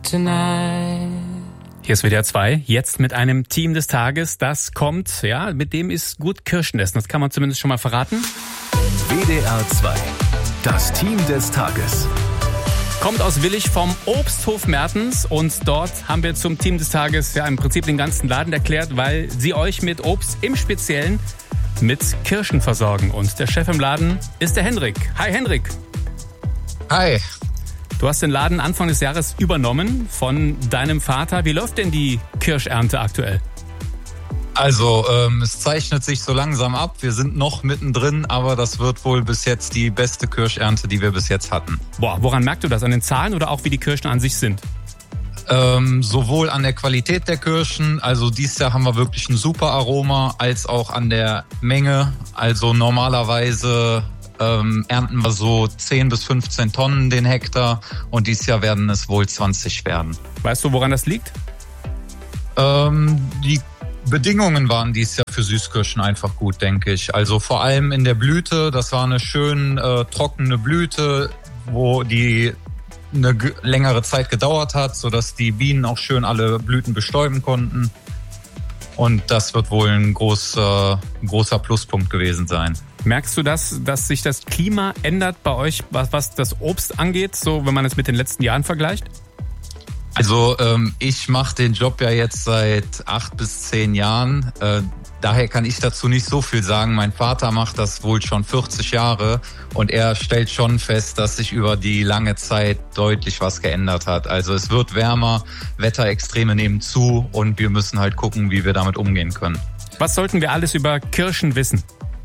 tonight. Hier ist WDR 2, jetzt mit einem Team des Tages, das kommt, ja, mit dem ist gut Kirschen essen, das kann man zumindest schon mal verraten. WDR 2, das Team des Tages. Kommt aus Willich vom Obsthof Mertens und dort haben wir zum Team des Tages ja im Prinzip den ganzen Laden erklärt, weil sie euch mit Obst im Speziellen mit Kirschen versorgen. Und der Chef im Laden ist der Henrik. Hi Henrik. Hi. Du hast den Laden Anfang des Jahres übernommen von deinem Vater. Wie läuft denn die Kirschernte aktuell? Also es zeichnet sich so langsam ab. Wir sind noch mittendrin, aber das wird wohl bis jetzt die beste Kirschernte, die wir bis jetzt hatten. Boah, woran merkst du das? An den Zahlen oder auch wie die Kirschen an sich sind? Sowohl an der Qualität der Kirschen, also dieses Jahr haben wir wirklich ein super Aroma, als auch an der Menge. Also normalerweise ernten wir so 10 bis 15 Tonnen den Hektar und dieses Jahr werden es wohl 20 werden. Weißt du, woran das liegt? Die Bedingungen waren dieses Jahr für Süßkirschen einfach gut, denke ich. Also vor allem in der Blüte, das war eine schön trockene Blüte, wo die eine längere Zeit gedauert hat, sodass die Bienen auch schön alle Blüten bestäuben konnten. Und das wird wohl ein großer Pluspunkt gewesen sein. Merkst du das, dass sich das Klima ändert bei euch, was das Obst angeht, so wenn man es mit den letzten Jahren vergleicht? Also ich mache den Job ja jetzt seit 8 bis 10 Jahren. Daher kann ich dazu nicht so viel sagen. Mein Vater macht das wohl schon 40 Jahre und er stellt schon fest, dass sich über die lange Zeit deutlich was geändert hat. Also es wird wärmer, Wetterextreme nehmen zu und wir müssen halt gucken, wie wir damit umgehen können. Was sollten wir alles über Kirschen wissen?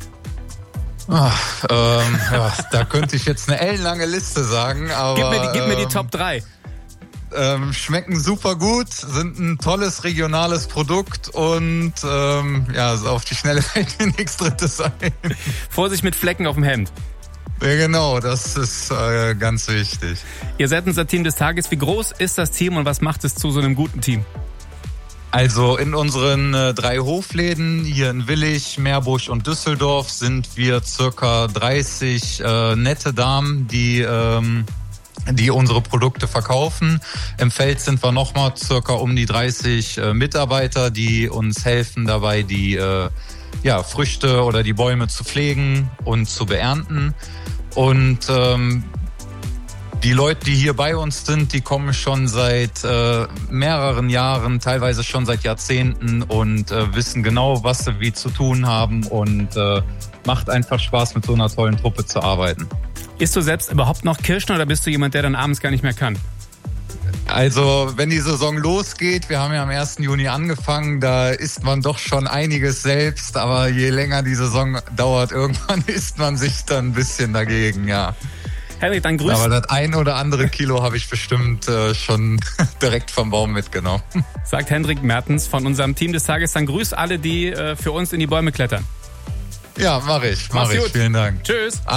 Ja, da könnte ich jetzt eine ellenlange Liste sagen, aber Gib mir die Top 3. Schmecken super gut, sind ein tolles regionales Produkt und ja, so auf die Schnelle fällt mir nichts Drittes ein. Vorsicht mit Flecken auf dem Hemd. Ja, genau, das ist ganz wichtig. Ihr seid unser Team des Tages. Wie groß ist das Team und was macht es zu so einem guten Team? Also in unseren 3 Hofläden hier in Willich, Meerbusch und Düsseldorf sind wir circa 30 nette Damen, die unsere Produkte verkaufen. Im Feld sind wir nochmal circa um die 30 Mitarbeiter, die uns helfen dabei, die Früchte oder die Bäume zu pflegen und zu beernten. Und die Leute, die hier bei uns sind, die kommen schon seit mehreren Jahren, teilweise schon seit Jahrzehnten und wissen genau, was sie wie zu tun haben und macht einfach Spaß, mit so einer tollen Truppe zu arbeiten. Isst du selbst überhaupt noch Kirschen oder bist du jemand, der dann abends gar nicht mehr kann? Also wenn die Saison losgeht, wir haben ja am 1. Juni angefangen, da isst man doch schon einiges selbst, aber je länger die Saison dauert, irgendwann isst man sich dann ein bisschen dagegen, ja. Henrik, dann grüß. Aber das 1 oder andere Kilo habe ich bestimmt schon direkt vom Baum mitgenommen. Sagt Henrik Mertens von unserem Team des Tages. Dann grüß alle, die für uns in die Bäume klettern. Ja, mach ich. Mach's gut. Vielen Dank. Tschüss.